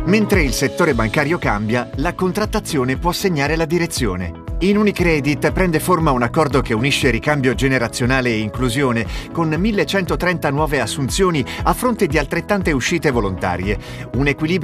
Mentre il settore bancario cambia, la contrattazione può segnare la direzione. In Unicredit prende forma un accordo che unisce ricambio generazionale e inclusione, con 1130 nuove assunzioni a fronte di altrettante uscite volontarie. Un equilibrio